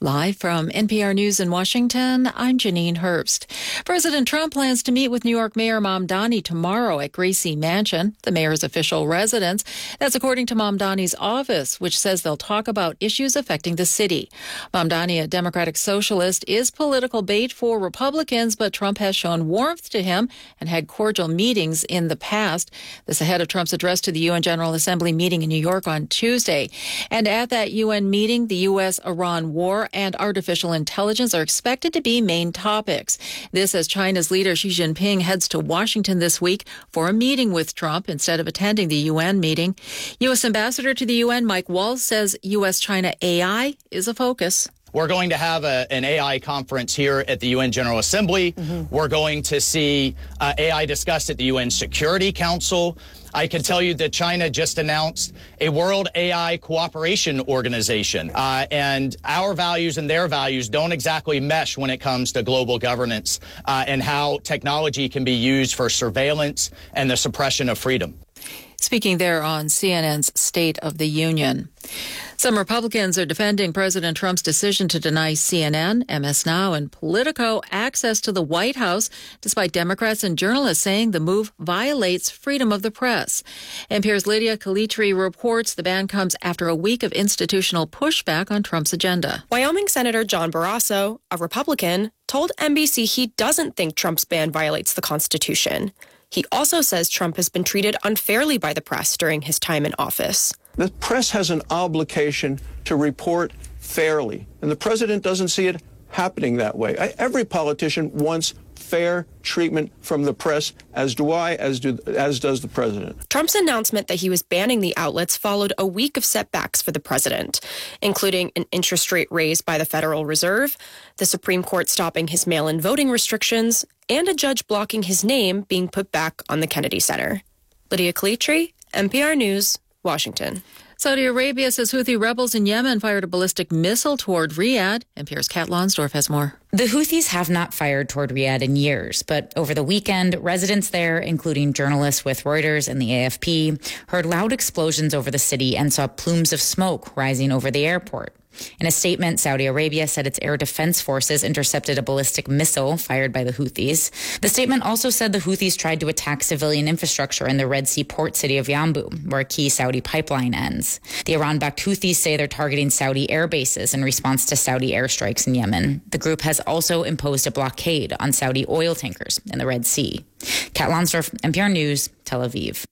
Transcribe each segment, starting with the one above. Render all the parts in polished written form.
Live from NPR News in Washington, I'm Janine Herbst. President Trump plans to meet with New York Mayor Mamdani tomorrow at Gracie Mansion, the mayor's official residence. That's according to Mamdani's office, which says they'll talk about issues affecting the city. Mamdani, a Democratic socialist, is political bait for Republicans, but Trump has shown warmth to him and had cordial meetings in the past. This ahead of Trump's address to the UN General Assembly meeting in New York on Tuesday. And at that UN meeting, the U.S.-Iran war and artificial intelligence are expected to be main topics. This as China's leader Xi Jinping heads to Washington this week for a meeting with Trump instead of attending the UN meeting. U.S. Ambassador to the UN Mike Waltz says U.S.-China AI is a focus. We're going to have an AI conference here at the UN General Assembly. We're going to see AI discussed at the UN Security Council. I can tell you that China just announced a World AI Cooperation Organization, and our values and their values don't exactly mesh when it comes to global governance and how technology can be used for surveillance and the suppression of freedom. Speaking there on CNN's State of the Union. Some Republicans are defending President Trump's decision to deny CNN, MS Now, and Politico access to the White House, despite Democrats and journalists saying the move violates freedom of the press. NPR's Lydia Calitri reports the ban comes after a week of institutional pushback on Trump's agenda. Wyoming Senator John Barrasso, a Republican, told NBC he doesn't think Trump's ban violates the Constitution. He also says Trump has been treated unfairly by the press during his time in office. The press has an obligation to report fairly, and the president doesn't see it happening that way. Every politician wants fair treatment from the press, as does the president. Trump's announcement that he was banning the outlets followed a week of setbacks for the president, including an interest rate raise by the Federal Reserve, the Supreme Court stopping his mail-in voting restrictions, and a judge blocking his name being put back on the Kennedy Center. Lydia Calitri, NPR News, Washington. Saudi Arabia says Houthi rebels in Yemen fired a ballistic missile toward Riyadh. NPR's Kat Lonsdorf has more. The Houthis have not fired toward Riyadh in years, but over the weekend, residents there, including journalists with Reuters and the AFP, heard loud explosions over the city and saw plumes of smoke rising over the airport. In a statement, Saudi Arabia said its air defense forces intercepted a ballistic missile fired by the Houthis. The statement also said the Houthis tried to attack civilian infrastructure in the Red Sea port city of Yanbu, where a key Saudi pipeline ends. The Iran-backed Houthis say they're targeting Saudi air bases in response to Saudi airstrikes in Yemen. The group has also imposed a blockade on Saudi oil tankers in the Red Sea. Kat Lonsdorf, NPR News, Tel Aviv.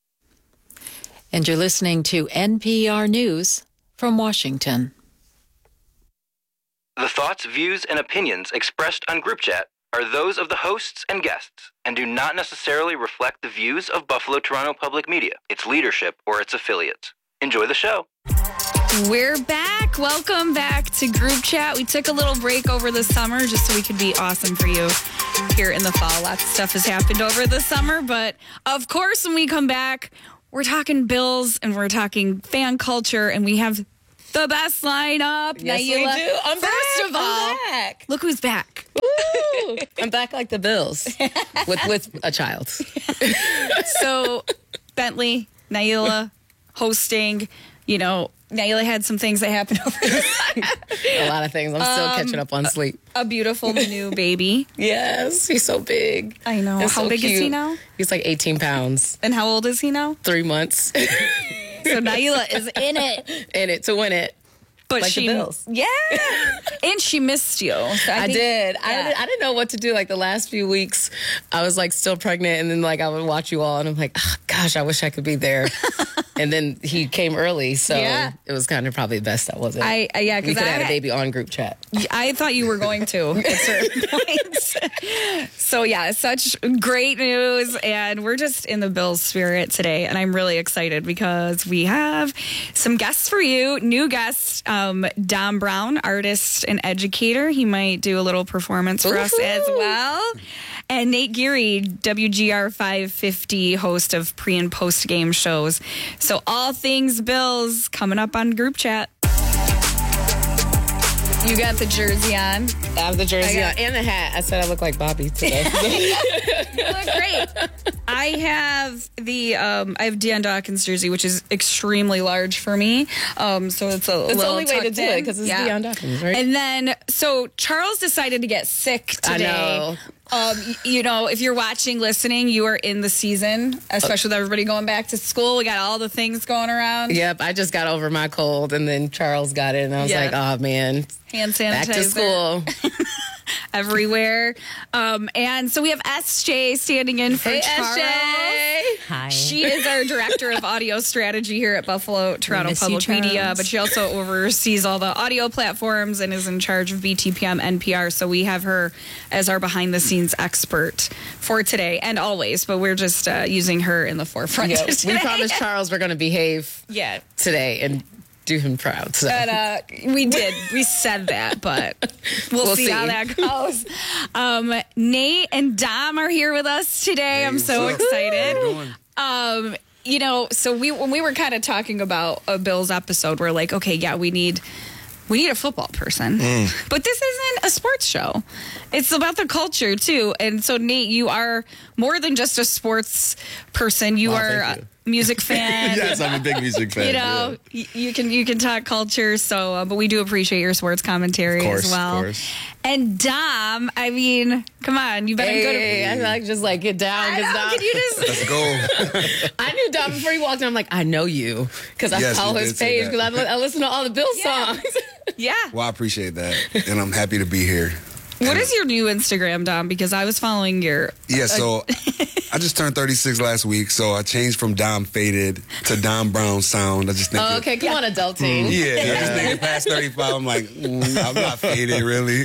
And you're listening to NPR News from Washington. The thoughts, views, and opinions expressed on Group Chat are those of the hosts and guests and do not necessarily reflect the views of Buffalo Toronto Public Media, its leadership, or its affiliates. Enjoy the show. We're back. Welcome back to Group Chat. We took a little break over the summer just so we could be awesome for you here in the fall. Lots of stuff has happened over the summer, but of course, when we come back, we're talking Bills and we're talking fan culture, and we have the best lineup. Yes, Naila. we do. I'm First of all, back. look who's back. Woo! I'm back like the Bills with a child. So, Bentley, Naila, hosting, Naila had some things that happened over the summer. A lot of things. I'm still catching up on sleep. A beautiful new baby. Yes, he's so big. I know. He's How so big cute. is he now? He's like 18 pounds. And how old is he now? 3 months. So Naila is in it. In it to win it. But like she, the Bills. Yeah. And she missed you. So I did. Yeah. I didn't know what to do. Like the last few weeks, I was like still pregnant, and then like I would watch you all, and I'm like, oh, gosh, I wish I could be there. And then he came early, so it was kind of probably best that wasn't. Yeah, because we could have had a baby on Group Chat. I thought you were going to at certain points. So yeah, such great news, and we're just in the Bills spirit today, and I'm really excited because we have some guests for you. New guest, Dom Brown, artist and educator. He might do a little performance for us as well. And Nate Geary, WGR 550, host of pre- and post-game shows. So all things Bills coming up on Group Chat. You got the jersey on. I have the jersey on and the hat. I said I look like Bobby today. You look great. I have Deion Dawkins jersey, which is extremely large for me. So it's it's the only way to do it because it's Deion Dawkins, right? And then, so Charles decided to get sick today. I know. If you're watching, listening, you are in the season, especially with everybody going back to school. We got all the things going around. Yep, I just got over my cold, and then Charles got it, and I was like, oh, man. Hand sanitizer. Back to school. Everywhere. And so we have SJ standing in for Charles. SJ. Hi. She is our director of audio strategy here at Buffalo Toronto Public Media, but she also oversees all the audio platforms and is in charge of BTPM NPR. So we have her as our behind the scenes expert for today and always, but we're just using her in the forefront today. We promised Charles we're going to behave today and do him proud. So. But we did. We said that, but we'll see how that goes. Nate and Dom are here with us today. I'm so excited. So when we were kind of talking about a Bills episode, we're like, okay, yeah, we need a football person. But this isn't a sports show. It's about the culture, too. And so, Nate, you are more than just a sports person. You are a music fan. Yes, I'm a big music fan. You can talk culture, so but we do appreciate your sports commentary as well. Of course. And Dom, I mean, come on, you better go to... I like just like get down. Dom, can you just... Let's go. I knew Dom before he walked in. I'm like, I know you because I follow his page because I listen to all the Bill songs. Yeah. Well, I appreciate that, and I'm happy to be here. What is your new Instagram, Dom? Because I was following your... Yeah, so I just turned 36 last week, so I changed from Dom Faded to Dom Brown Sound. I just think... okay, come on, adulting. I just think past 35, I'm like, I'm not faded, really.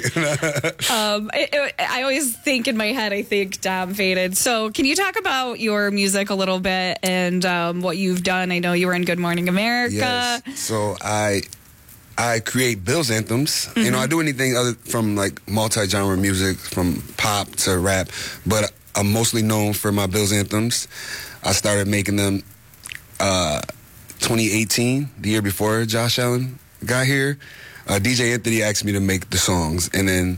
I always think in my head, I think Dom Faded. So can you talk about your music a little bit and what you've done? I know you were in Good Morning America. Yes, so I create Bills anthems. You know, I do anything other from like multi-genre music, from pop to rap, but I'm mostly known for my Bills anthems. I started making them 2018, the year before Josh Allen got here. DJ Anthony asked me to make the songs, and then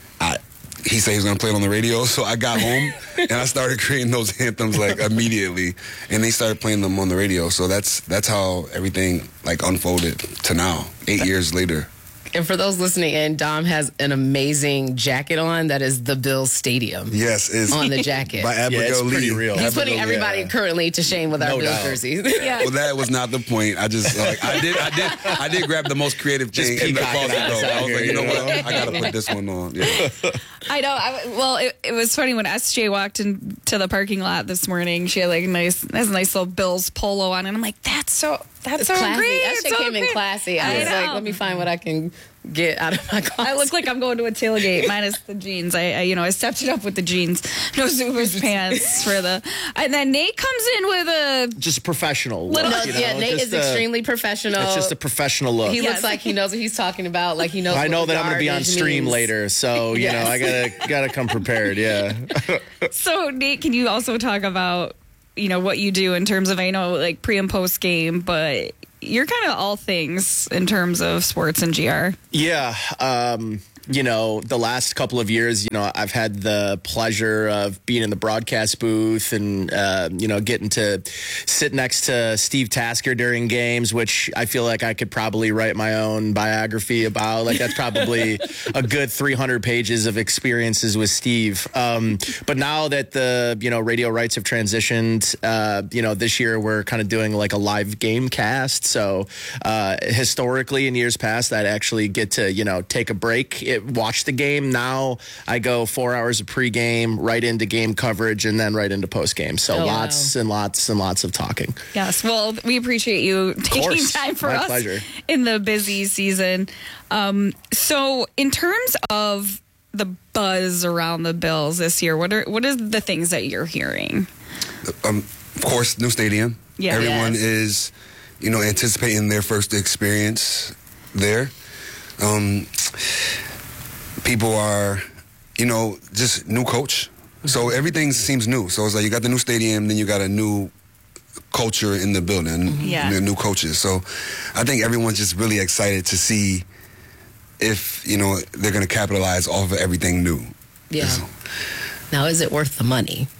he said he was going to play it on the radio, so I got home and I started creating those anthems like immediately, and they started playing them on the radio. So that's how everything like unfolded to now, 8 years later. And for those listening in, Dom has an amazing jacket on that is the Bills Stadium. Yes, it's on the jacket. By Abigail Lee. Pretty real. He's putting everybody currently to shame with our Bills jerseys. Well, that was not the point. I just I did grab the most creative thing in the closet though. I was like, you know what? I gotta put this one on. Yeah. I know. It was funny when SJ walked into the parking lot this morning. She had like a nice little Bills polo on, and I'm like, that's so classy. great. SJ came in classy. I was like, let me find what I can get out of my closet. I look like I'm going to a tailgate minus the jeans. I stepped it up with the jeans. No Zubers pants for the. And then Nate comes in with a just professional look. Nate is extremely professional. It's just a professional look. He looks like he knows what he's talking about. Like he knows. I know that I'm going to be on stream means. later, so you know I gotta come prepared. Yeah. So Nate, can you also talk about what you do in terms of, I know like pre and post game, but you're kind of all things in terms of sports and GR. Yeah. The last couple of years, I've had the pleasure of being in the broadcast booth and, getting to sit next to Steve Tasker during games, which I feel like I could probably write my own biography about. Like, that's probably a good 300 pages of experiences with Steve. But now that the, radio rights have transitioned, this year we're kind of doing like a live game cast. So historically in years past, I'd actually get to, take a break, watch the game. Now I go 4 hours of pregame, right into game coverage, and then right into postgame. So lots and lots and lots of talking. Yes. Well, we appreciate you taking time for us pleasure. In the busy season. So in terms of the buzz around the Bills this year, what is the things that you're hearing? Of course, new stadium. Yeah. Everyone is, anticipating their first experience there. People are, just new coach. So everything seems new. So it's like you got the new stadium, then you got a new culture in the building, new coaches. So I think everyone's just really excited to see if, you know, they're going to capitalize off of everything new. Yeah. Now, is it worth the money?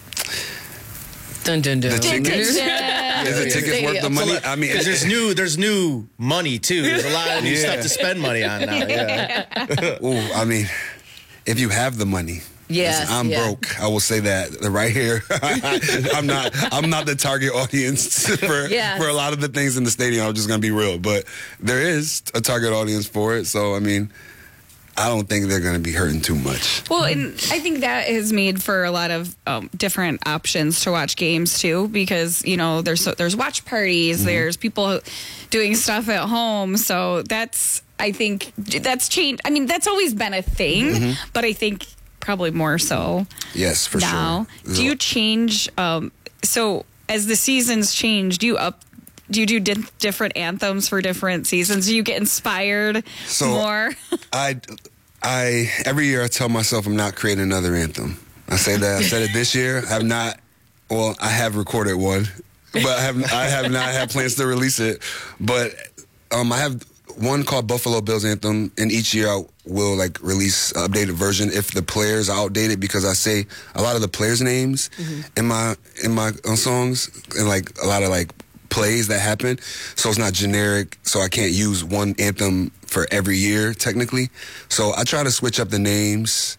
Dun, dun, dun. The tickets? Is the tickets worth the money? I mean, there's new money too. There's a lot of new stuff to spend money on now. Yeah. Ooh, I mean, if you have the money. Yes, I'm broke. I will say that right here. I'm not the target audience for a lot of the things in the stadium. I'm just gonna be real, but there is a target audience for it. So I mean, I don't think they're gonna be hurting too much. Well, and I think that has made for a lot of different options to watch games too, because you know there's watch parties, there's people doing stuff at home. So I think that's changed. I mean, that's always been a thing, but I think probably more so. Yes, for now. sure. Do you change? So as the seasons change, do you do different anthems for different seasons? Do you get inspired more? I every year I tell myself I'm not creating another anthem. I say that. I said it this year. I have not. Well, I have recorded one, but I have not had plans to release it. But I have one called Buffalo Bills Anthem, and each year I will like release an updated version if the players are outdated, because I say a lot of the players' names in my songs, and like a lot of like plays that happen, so it's not generic, so I can't use one anthem for every year technically. So I try to switch up the names.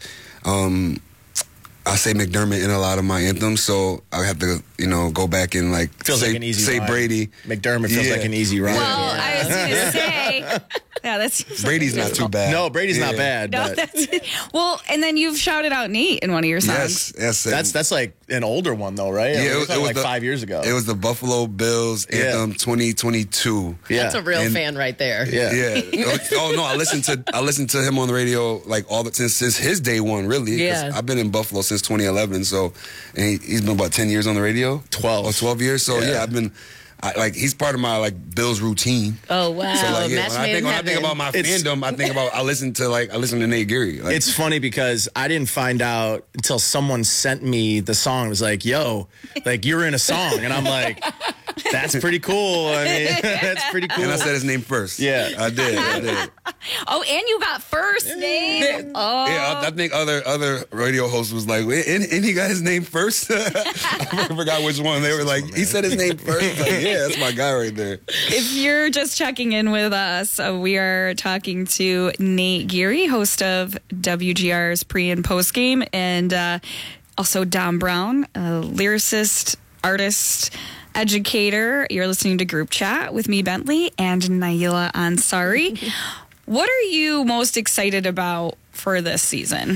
I say McDermott in a lot of my anthems, so I have to, you know, go back and like say Brady. McDermott feels like an easy ride. Well, I was going to say, that Brady's not too bad. No, Brady's not bad. No, well, and then you've shouted out Nate in one of your songs. Yes. That's like an older one though, right? Yeah, it was like 5 years ago. It was the Buffalo Bills Anthem 2022. Yeah, that's a real fan right there. Yeah. Oh no, I listened to him on the radio like since his day one, really. Yeah. I've been in Buffalo since 2011, so and he's been about 10 years on the radio. 12 years. So yeah, I've been. He's part of my like Bills routine. Oh wow! So like, when I think about my fandom, I listen to Nate Geary. Like, it's funny because I didn't find out until someone sent me the song. It was like, "Yo, like you're in a song," and I'm like, "That's pretty cool." I mean, that's pretty cool. And I said his name first. Yeah, I did. Oh, and you got first name. Oh, yeah. I think other radio hosts was like, and he got his name first. I forgot which one. They were like, he said his name first. Like, yeah, that's my guy right there. If you're just checking in with us, we are talking to Nate Geary, host of WGR's pre and post game, and also Dom Brown, a lyricist, artist, educator. You're listening to Group Chat with me, Bentley, and Naila Ansari. What are you most excited about for this season?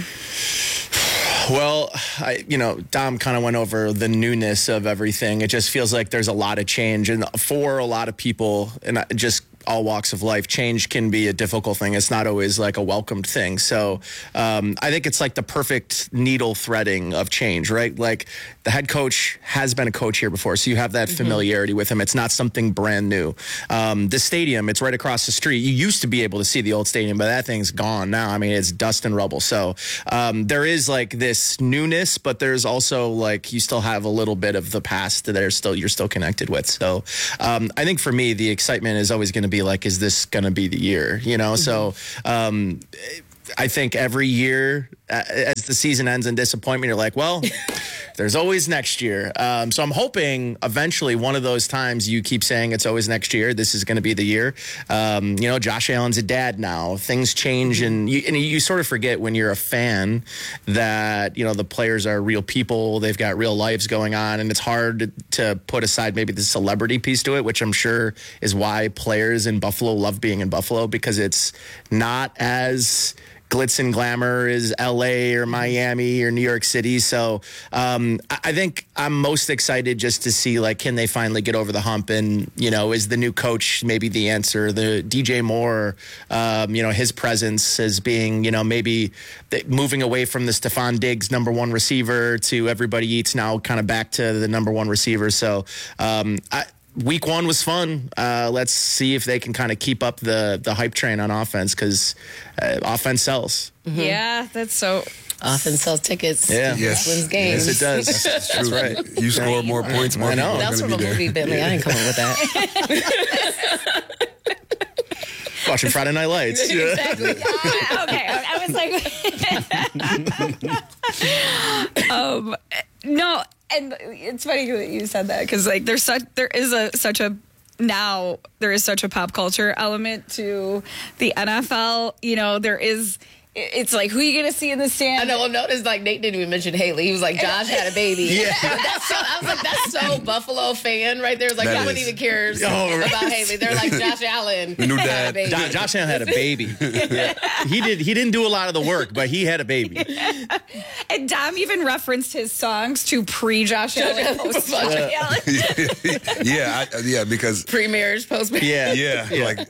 Well, Dom kind of went over the newness of everything. It just feels like there's a lot of change. And for a lot of people, and just all walks of life, change can be a difficult thing. It's not always like a welcomed thing. So I think it's like the perfect needle threading of change, right? Like the head coach has been a coach here before, so you have that familiarity with him. It's not something brand new. The stadium, it's right across the street. You used to be able to see the old stadium, but that thing's gone now. I mean, it's dust and rubble. So there is like this newness, but there's also like you still have a little bit of the past that you're still connected with. So I think for me, the excitement is always going to be like, is this going to be the year? You know, so I think every year as the season ends in disappointment, you're like, well, there's always next year. So I'm hoping eventually one of those times you keep saying it's always next year. This is going to be the year. Josh Allen's a dad now. Things change, and you sort of forget when you're a fan that, the players are real people. They've got real lives going on, and it's hard to put aside maybe the celebrity piece to it, which I'm sure is why players in Buffalo love being in Buffalo, because it's not as glitz and glamour is LA or Miami or New York City. So I think I'm most excited just to see, like, can they finally get over the hump? And, is the new coach maybe the answer? The DJ Moore, his presence as being, maybe moving away from the Stephon Diggs #1 receiver to everybody eats now kind of back to the #1 receiver. So Week 1 was fun. Let's see if they can kind of keep up the hype train on offense, because offense sells. Mm-hmm. Yeah, that's so. Offense sells tickets. Yeah. Yes. Wins games. Yes, it does. That's right. You score more points, more people are That's going from to be a movie, Bentley. I didn't come up with that. Watching Friday Night Lights. Exactly. Okay, I was like, no, and it's funny that you said that because like there is such a pop culture element to the NFL. You know, there is. It's like, who are you going to see in the stand? I know. Well, notice like Nate didn't even mention Haley. He was like, Josh had a baby. Yeah. I was like, that's so Buffalo fan right there. It's like, no one even cares about Haley. They're like, Josh Allen New had dad. a baby. Josh Allen had a baby. He didn't do a lot of the work, but he had a baby. And Dom even referenced his songs to pre-Josh Allen, post-Josh Allen. Yeah, because Pre-marriage, post-marriage. Yeah.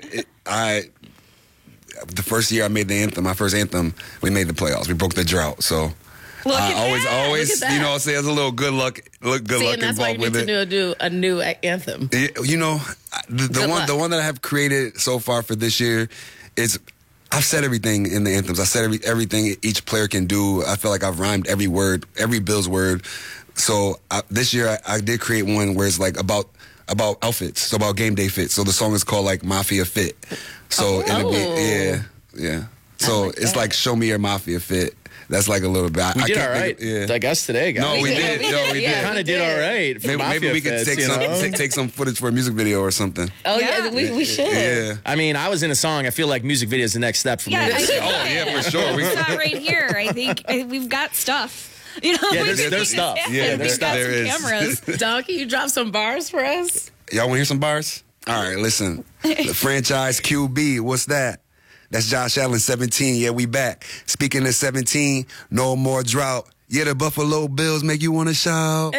the first year I made the anthem, my first anthem, we made the playoffs. We broke the drought. So I always, Look at that. you know, say there's a little good luck See, and that's why you involved need with it. to do a new anthem. You know, the one that I have created so far for this year is I've said everything in the anthems. I said everything each player can do. I feel like I've rhymed every word, every Bills word. So this year I did create one where it's like about outfits, so about game day fits. So the song is called like Mafia Fit. So it'll be yeah. So like it's like show me your Mafia fit. That's like a little bit. We did all right. I guess today, guys. No, we did. We kind of did all right. Maybe we could take some footage for a music video or something. Oh yeah, we should. Yeah. I mean, I was in a song. I feel like music video is the next step for me. Yeah, for sure. It's not right here. I think we've got stuff. You know, Yeah, there's stuff. Yeah, we've got there some is. cameras. Don, can you drop some bars for us? Y'all want to hear some bars? All right, listen. The franchise QB, what's that? That's Josh Allen, 17. Yeah, we back. Speaking of 17, no more drought. Yeah, the Buffalo Bills make you want to shout.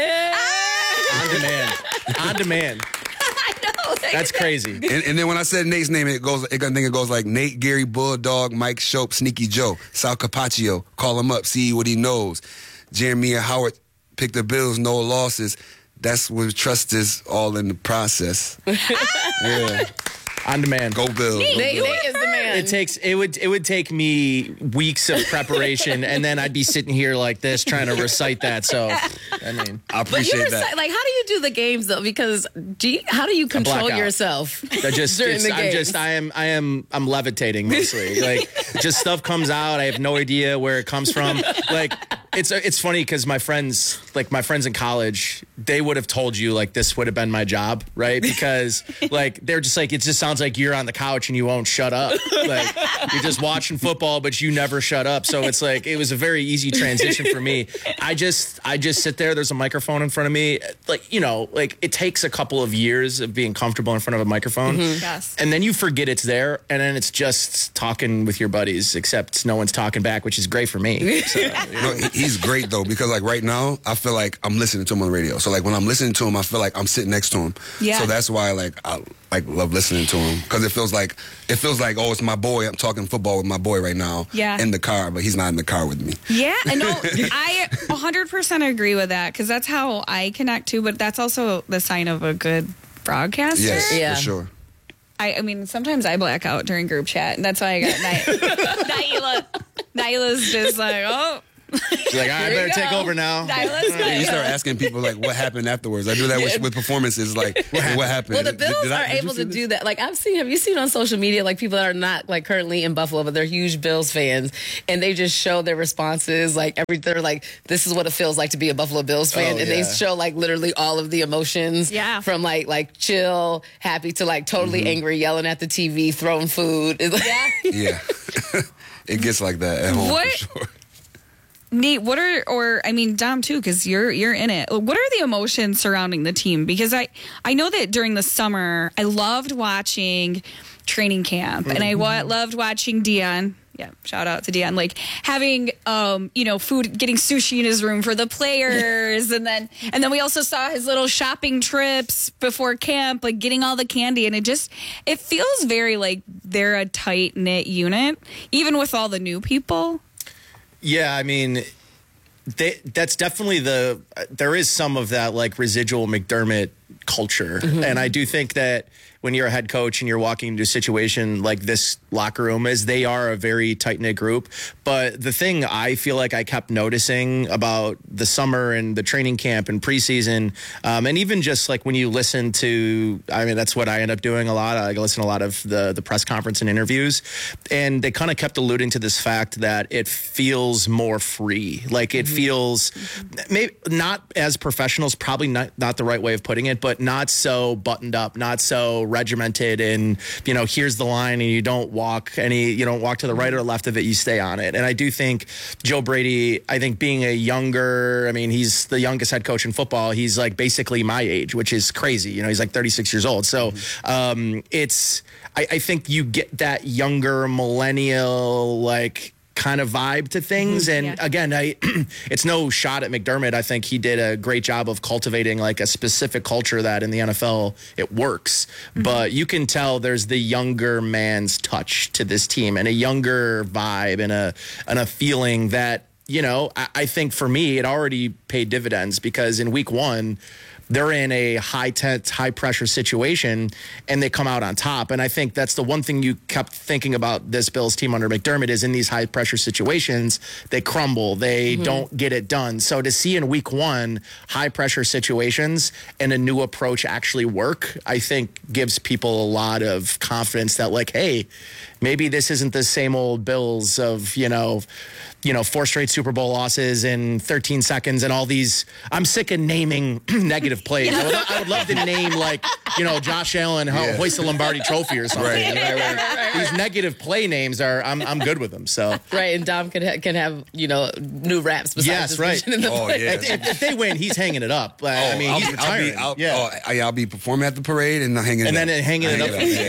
On demand. I know. That's crazy. And then when I said Nate's name, I think it goes like Nate, Gary, Bulldog, Mike Shope, Sneaky Joe, Sal Capaccio. Call him up, see what he knows. Jeremy Howard picked the Bills, no losses. That's what trust is all in the process. Yeah. On demand. Go Bills. Nate is the man. It would take me weeks of preparation, and then I'd be sitting here like this trying to recite that. So, I mean, I appreciate that. Like, how do you do the games though? Because how do you control blackout. yourself? I'm levitating mostly. Like, just stuff comes out. I have no idea where it comes from. Like, it's funny because my friends in college, they would have told you like this would have been my job, right? Because like they're just like, it just sounds like you're on the couch and you won't shut up. Like you're just watching football, but you never shut up. So it's like it was a very easy transition for me. I just sit there. There's a microphone in front of me. Like, you know, like it takes a couple of years of being comfortable in front of a microphone. Mm-hmm. Yes. And then you forget it's there, and then it's just talking with your buddies, except no one's talking back, which is great for me. So, No, he's great though, because like right now I feel like I'm listening to him on the radio. So like when I'm listening to him, I feel like I'm sitting next to him. Yeah. So that's why I love listening to him, because it feels like oh, it's my boy. I'm talking football with my boy right now. Yeah. In the car, but he's not in the car with me. Yeah, I know. I 100% agree with that because that's how I connect too. But that's also the sign of a good broadcaster. Yes, Yeah. for sure. I mean, sometimes I black out during group chat, and that's why I got Naila. Naila's just like, oh. she's like, all right, I better take over now. Naila's Yeah, you start asking people like what happened afterwards. I do that with performances. Like what happened? Well, the Bills are able to do that. Like have you seen on social media, like people that are not like currently in Buffalo, but they're huge Bills fans, and they just show their responses. Like they're like, this is what it feels like to be a Buffalo Bills fan, and they show like literally all of the emotions. Yeah. From like chill, happy to like totally angry, yelling at the TV, throwing food. It's like, Yeah, it gets like that at home What? for sure. Nate, Dom too, because you're in it. What are the emotions surrounding the team? Because I know that during the summer, I loved watching training camp, and I loved watching Dion. Yeah, shout out to Dion. Like having, food, getting sushi in his room for the players, and then we also saw his little shopping trips before camp, like getting all the candy, and it feels very like they're a tight knit unit, even with all the new people. Yeah, I mean, that's definitely there is some of that like residual McDermott culture. And I do think that when you're a head coach and you're walking into a situation like this locker room is they are a very tight-knit group. But the thing I feel like I kept noticing about the summer and the training camp and preseason, and even just like when you listen to, I mean, that's what I end up doing a lot. I listen to a lot of the press conference and interviews, and they kind of kept alluding to this fact that it feels more free. Like it feels maybe not as professionals, probably not the right way of putting it, but not so buttoned up, not so regimented. And, you know, here's the line and you don't walk to the right or left of it, you stay on it. And I do think Joe Brady, I think being he's the youngest head coach in football. He's like basically my age, which is crazy. You know, he's like 36 years old. So I think you get that younger millennial, like, kind of vibe to things. And again, it's no shot at McDermott. I think he did a great job of cultivating like a specific culture that in the NFL it works. But you can tell there's the younger man's touch to this team and a younger vibe and a feeling that, you know, I think for me it already paid dividends because in week 1 they're in a high-tense, high-pressure situation, and they come out on top. And I think that's the one thing you kept thinking about this Bills team under McDermott is in these high-pressure situations, they crumble. They don't get it done. So to see in week 1 high-pressure situations and a new approach actually work, I think gives people a lot of confidence that, like, hey, maybe this isn't the same old Bills of, you know, 4 straight Super Bowl losses in 13 seconds and all these. I'm sick of naming negative plays. I would love to name, like, you know, Josh Allen hoist the Lombardi Trophy or something. Right. These negative play names I'm good with them. So right, and Dom can have you know new raps. Besides in the if they win, he's hanging it up. He's retiring. I'll be performing at the parade and hanging it up. Hanging it up.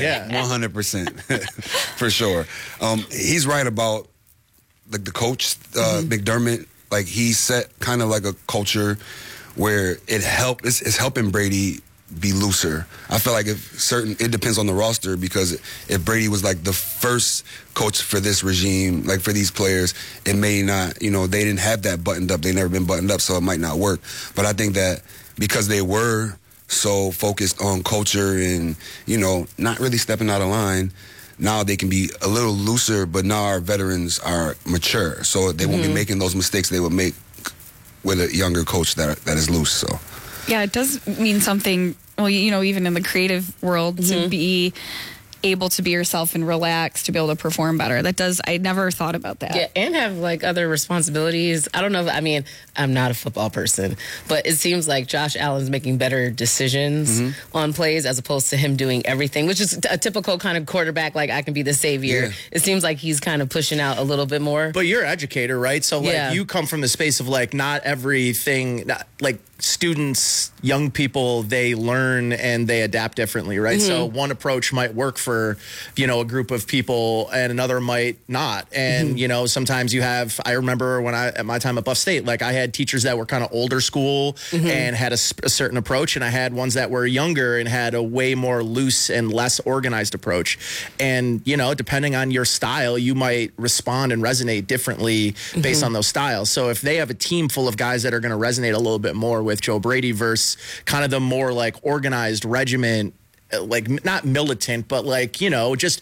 100%. For sure. He's right about like the coach, McDermott, like he set kind of like a culture where it's helping Brady be looser. I feel like it depends on the roster because if Brady was like the first coach for this regime, like for these players, it may not, you know, they didn't have that buttoned up. They never been buttoned up, so it might not work. But I think that because they were so focused on culture and, you know, not really stepping out of line, now they can be a little looser, but now our veterans are mature. So they won't be making those mistakes they would make with a younger coach that is loose. So yeah, it does mean something. Well, you know, even in the creative world, to be able to be yourself and relax, to be able to perform better. I never thought about that. Yeah, and have like other responsibilities. I don't know. I mean, I'm not a football person, but it seems like Josh Allen's making better decisions on plays as opposed to him doing everything, which is a typical kind of quarterback, like I can be the savior. Yeah. It seems like he's kind of pushing out a little bit more. But you're an educator, right? So like you come from the space of like not everything, like students, young people, they learn and they adapt differently, right? So one approach might work for, you know, a group of people and another might not. And, you know, sometimes I remember when at my time at Buff State, like I had teachers that were kind of older school and had a certain approach, and I had ones that were younger and had a way more loose and less organized approach. And, you know, depending on your style, you might respond and resonate differently based on those styles. So if they have a team full of guys that are going to resonate a little bit more with Joe Brady versus kind of the more like organized regiment, like not militant, but like, you know, just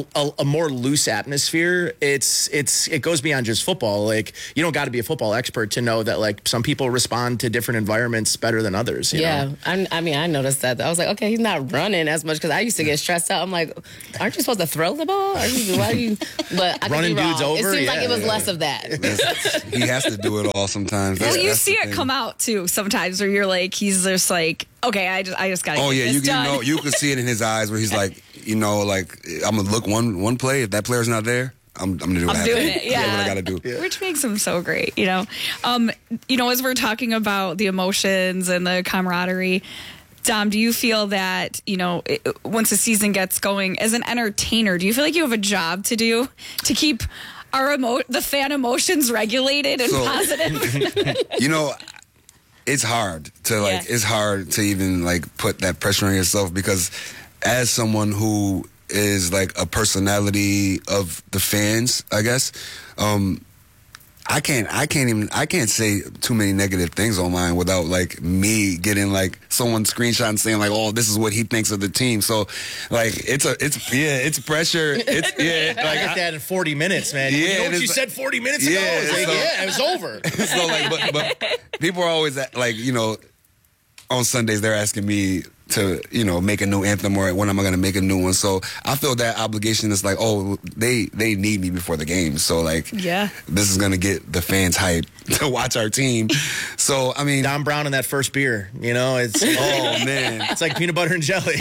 a more loose atmosphere. It goes beyond just football. Like you don't got to be a football expert to know that like some people respond to different environments better than others. You know? I mean, I noticed that. I was like, okay, he's not running as much because I used to get stressed out. I'm like, aren't you supposed to throw the ball? Why do you? But I running dudes over. It seems like it was less of that. He has to do it all sometimes. Well, you see it come out too sometimes, where you're like, he's just like, okay, I just got to. Oh yeah, you can see it in his eyes where he's like, you know, like I'm gonna look one play. If that player's not there, I'm gonna do what I doing it. Yeah, what I gotta do. Which makes him so great, you know. As we're talking about the emotions and the camaraderie, Dom, do you feel that, you know, once the season gets going, as an entertainer, do you feel like you have a job to do to keep the fan emotions regulated and positive? You know, it's hard to even like put that pressure on yourself because as someone who is like a personality of the fans, I guess, I can't say too many negative things online without like me getting like someone screenshot and saying like, oh, this is what he thinks of the team. So like it's pressure. It's like I get that in 40 minutes, man. You know what you said 40 minutes ago? It was over. So like, but people are always like, on Sundays they're asking me to, make a new anthem or when am I going to make a new one. So I feel that obligation is like, oh, they need me before the game. So like, this is going to get the fans hyped to watch our team. So, I mean. Don Brown and that first beer, it's. Oh, man. It's like peanut butter and jelly.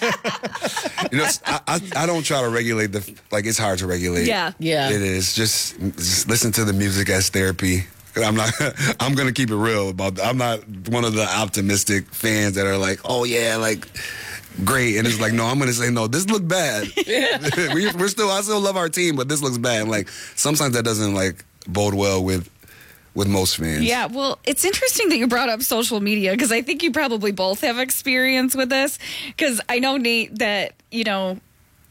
I don't try to regulate it's hard to regulate. Yeah. It is. Just listen to the music as therapy. I'm going to keep it real I'm not one of the optimistic fans that are like, oh yeah, like great. And it's like, no, I'm going to say, no, this looked bad. I still love our team, but this looks bad. And like, sometimes that doesn't like bode well with most fans. Yeah, well, it's interesting that you brought up social media because I think you probably both have experience with this because I know, Nate, that, you have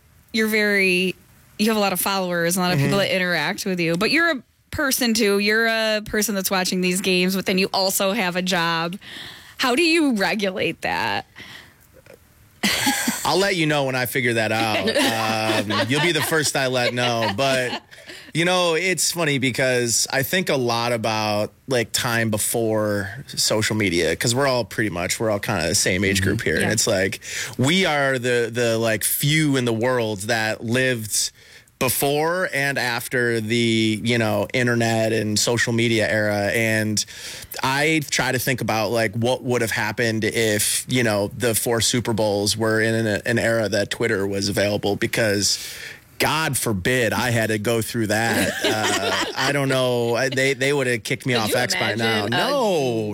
a lot of followers, a lot of people that interact with you, but you're a person too. You're a person that's watching these games, but then you also have a job. How do you regulate that? I'll let you know when I figure that out. You'll be the first I let know. But, it's funny because I think a lot about like time before social media because we're all kind of the same age group here. Yeah. And it's like we are the like few in the world that lived before and after the, internet and social media era. And I try to think about like what would have happened if, the 4 Super Bowls were in an era that Twitter was available because God forbid I had to go through that. I don't know. They would have kicked me off X by now. No.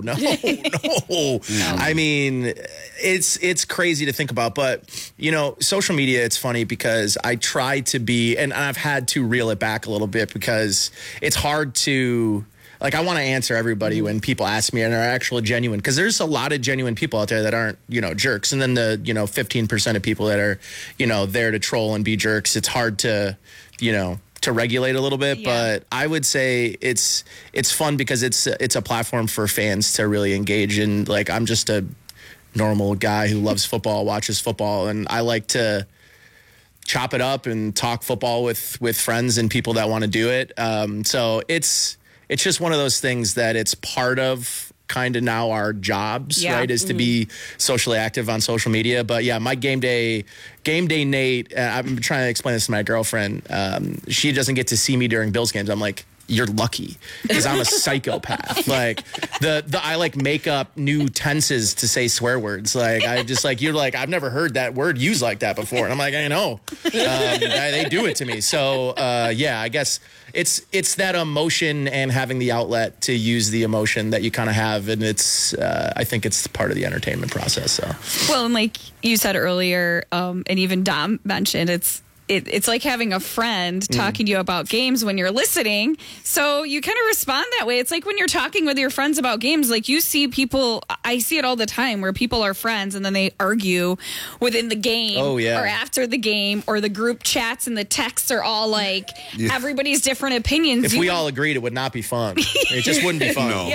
I mean, it's crazy to think about. But, social media, it's funny because I try to be, and I've had to reel it back a little bit because it's hard to, like, I want to answer everybody when people ask me and are actually genuine because there's a lot of genuine people out there that aren't, jerks. And then the, 15% of people that are, there to troll and be jerks. It's hard to, to regulate a little bit. Yeah. But I would say it's fun because it's a platform for fans to really engage in. Like, I'm just a normal guy who loves football, watches football, and I like to chop it up and talk football with friends and people that want to do it. So it's just one of those things that it's part of kind of now our jobs, right, is to be socially active on social media. But yeah, my game day Nate, I'm trying to explain this to my girlfriend. She doesn't get to see me during Bills games. I'm like, you're lucky because I'm a psychopath. Like I like make up new tenses to say swear words. Like I just like, you're like, I've never heard that word used like that before. And I'm like, I know. They do it to me. So yeah, I guess it's that emotion and having the outlet to use the emotion that you kind of have. And it's, I think it's part of the entertainment process. So. Well, and like you said earlier, and even Dom mentioned, it's like having a friend talking to you about games when you're listening. So you kind of respond that way. It's like when you're talking with your friends about games, like you see people, I see it all the time where people are friends and then they argue within the game or after the game, or the group chats and the texts are all like everybody's different opinions. If we all agreed, it would not be fun. It just wouldn't be fun. No,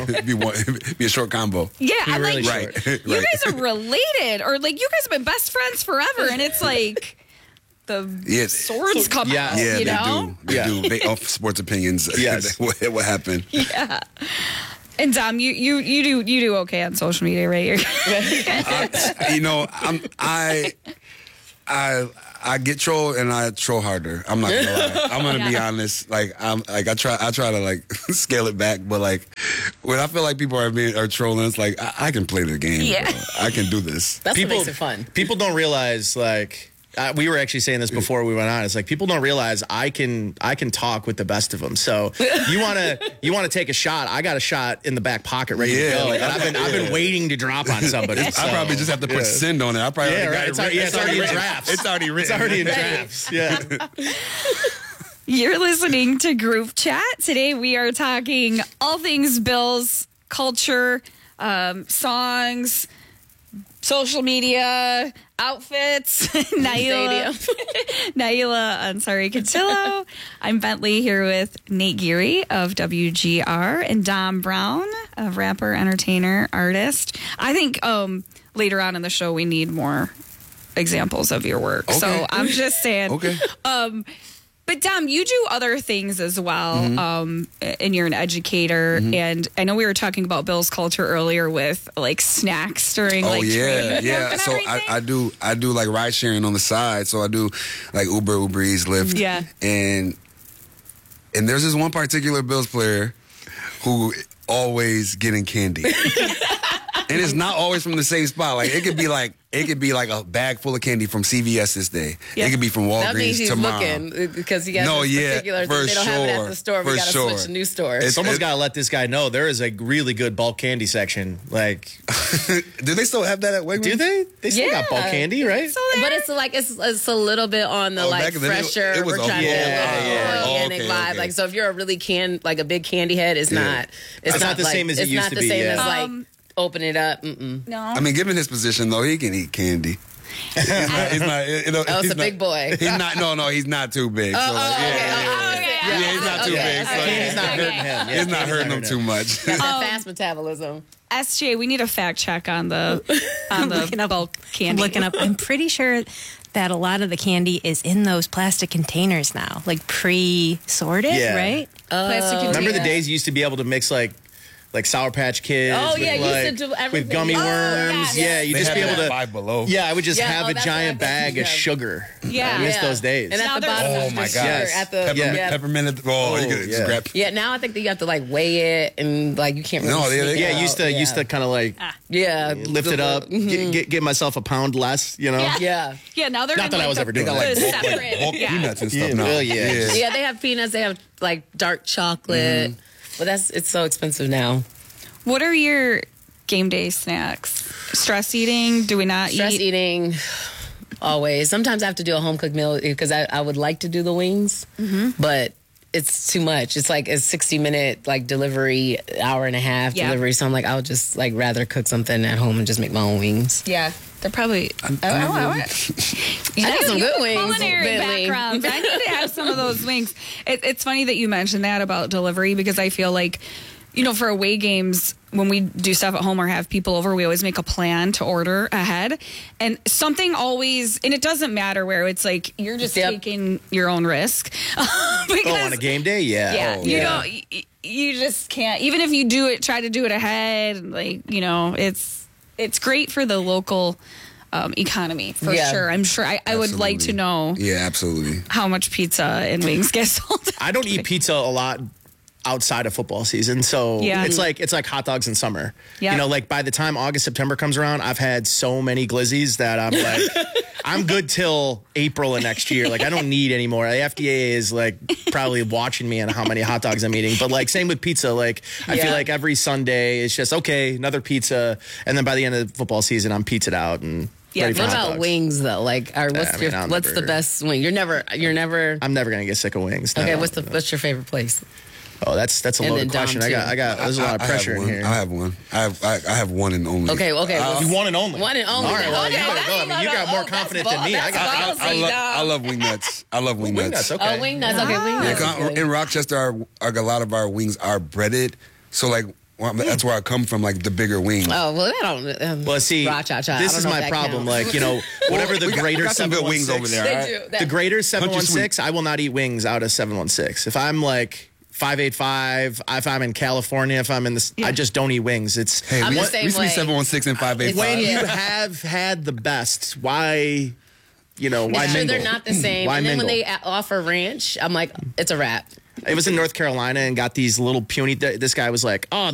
it'd be a short combo. Yeah, I'm really like, you guys are related, or like you guys have been best friends forever, and it's like the swords come out. Yeah, you know? They do. Off sports opinions. Yes, what happened? Yeah. And Dom, you do okay on social media, right? I get trolled and I troll harder. I'm not gonna lie. I'm gonna be honest. Like I try to like scale it back, but like when I feel like people are trolling, it's like I can play the game. Yeah, bro. I can do this. That's what makes it fun. People don't realize like. We were actually saying this before we went on. It's like people don't realize I can talk with the best of them. So you want to take a shot. I got a shot in the back pocket ready to go. And I've been waiting to drop on somebody. So. I probably just have to put send on it. I probably it's already in drafts. It's already written. It's already in drafts. Yeah. You're listening to Groove Chat. Today we are talking all things Bills, culture, songs, social media outfits. Naila Ansari Cotillo. I'm Bentley here with Nate Geary of WGR and Dom Brown, a rapper, entertainer, artist. I think later on in the show we need more examples of your work. Okay. So I'm just saying. Okay. But Dom, you do other things as well, and you're an educator. And I know we were talking about Bill's culture earlier with like snacks during training. Yeah. So I do like ride sharing on the side. So I do like Uber Eats, Lyft. Yeah. And there's this one particular Bills player who always getting candy. And it's not always from the same spot. Like it could be like a bag full of candy from CVS this day. Yeah. It could be from Walgreens that means he's tomorrow. Looking because he has particular. For they don't have it at the store. We got to switch to new stores. Someone's got to let this guy know there is a really good bulk candy section. Like, do they still have that at Wegmans? Do they? They still got bulk candy, right? But it's like it's a little bit on the fresher. It was we're trying to organic vibe. Okay. Like, so if you're a really a big candy head, it's not. It's not the same as it used to be. It's not the same as like. Open it up. No. I mean, given his position, though, he can eat candy. He's It's a big boy. He's not. No, he's not too big. Okay. Yeah, he's not too big. So Candy's not hurting him. It's not hurting him too much. Got that fast metabolism. SJ, we need a fact check on the bulk candy. I'm looking up. I'm pretty sure that a lot of the candy is in those plastic containers now, like pre-sorted, right? Plastic containers. Remember the days you used to be able to mix like Sour Patch Kids. Oh yeah, used to do everything with gummy worms. Yeah, you just be able to. Five Below. Yeah, I would just have a giant bag of sugar. Yeah, I miss those days. And at the bottom, oh my god, at the peppermint. Oh, you could just grab. Yeah, now I think that you have to like weigh it and like you can't. Really used to kind of like lift it up, get myself a pound less. You know. Yeah. Now they're not that I was ever doing like separate bulk peanuts and stuff now. Yeah, they have peanuts. They have like dark chocolate. But it's so expensive now. What are your game day snacks? Stress eating? Do we not eat? Stress eating, always. Sometimes I have to do a home cooked meal because I would like to do the wings, but it's too much. It's like a 60-minute like delivery, hour and a half delivery. So I'm like, I'll just like rather cook something at home and just make my own wings. Yeah. They're probably. I got some good wings. Culinary backgrounds. I need to have some of those wings. It's funny that you mentioned that about delivery because I feel like, for away games, when we do stuff at home or have people over, we always make a plan to order ahead. And something always, and it doesn't matter where, it's like you're just taking your own risk. On a game day? Yeah. You just can't. Even if you try to do it ahead, it's great for the local economy, for sure. I'm sure. I would like to know. Yeah, absolutely. How much pizza and wings get sold. I don't eat pizza a lot outside of football season, so it's like hot dogs in summer. Like by the time August, September comes around, I've had so many glizzies that I'm like I'm good till April of next year. Like I don't need any more. The FDA is like probably watching me on how many hot dogs I'm eating. But like same with pizza. Like I feel like every Sunday it's just another pizza, and then by the end of the football season I'm pizzaed out and ready for what hot about dogs. Wings though? Like, what's the best wing? You're never. I'm never gonna get sick of wings. Okay, what's your favorite place? Oh, that's a loaded question. I got. There's a lot of pressure in here. I have one. I have one and only. Okay. You one and only. One and only. All right. Well, you better go. I mean, you got more confident than me. I love wing nuts. I love wing nuts. Okay. Oh, wing nuts. Okay, wing nuts. In Rochester, a lot of our wings are breaded. So like. Well, that's where I come from, like the bigger wings. Oh well, I don't. Well, see, this is my problem. Like whatever the greater 716 wings over there. The greater 716, I will not eat wings out of 716. If I'm like 585, if I'm in California, if I'm in this, I just don't eat wings. It's I'm the same way. 716 and 585. When you have had the best, why? Why mingle? They're not the same. Why and then mingle? when they offer ranch, I'm like, it's a wrap. It was in North Carolina and got these little puny. This guy was like, oh.